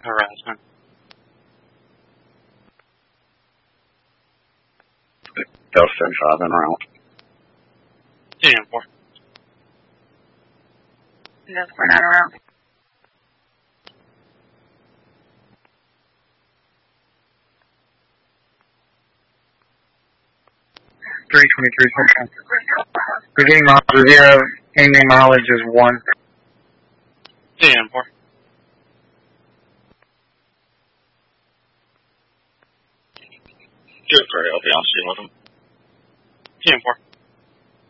harassment. Delta 75 en route. 2-4. Delta 49 en route. Beginning miles are 0, ending mileage is 1. 2-4. Good for help, I'll see with them. 2-4.